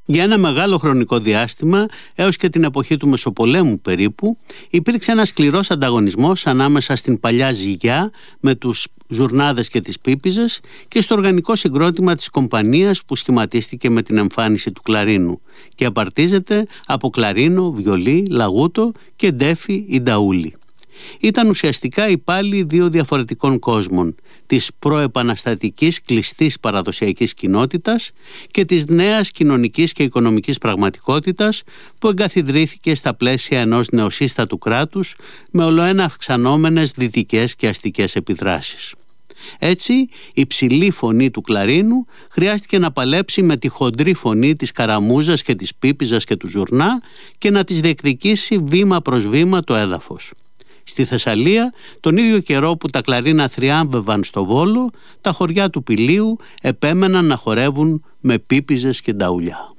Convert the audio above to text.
Για ένα μεγάλο χρονικό διάστημα, έως και την εποχή του Μεσοπολέμου περίπου, υπήρξε ένας σκληρός ανταγωνισμός ανάμεσα στην παλιά ζυγιά με τους ζουρνάδες και τις πίπιζες και στο οργανικό συγκρότημα της κομπανίας που σχηματίστηκε με την εμφάνιση του κλαρίνου και απαρτίζεται από κλαρίνο, βιολί, λαγούτο και ντέφι ή νταούλι. Ήταν ουσιαστικά υπάλληλοι δύο διαφορετικών κόσμων, της προεπαναστατικής κλειστής παραδοσιακής κοινότητας και της νέας κοινωνικής και οικονομικής πραγματικότητας που εγκαθιδρύθηκε στα πλαίσια ενός νεοσύστατου κράτους με ολοένα αυξανόμενες δυτικές και αστικές επιδράσεις. Έτσι, η ψηλή φωνή του κλαρίνου χρειάστηκε να παλέψει με τη χοντρή φωνή της καραμούζας και της πίπιζας και του ζουρνά και να τις διεκδικήσει βήμα προς βήμα το έδαφος. Στη Θεσσαλία, τον ίδιο καιρό που τα κλαρίνα θριάμβευαν στο Βόλο, τα χωριά του Πηλίου επέμεναν να χορεύουν με πίπιζες και νταούλια.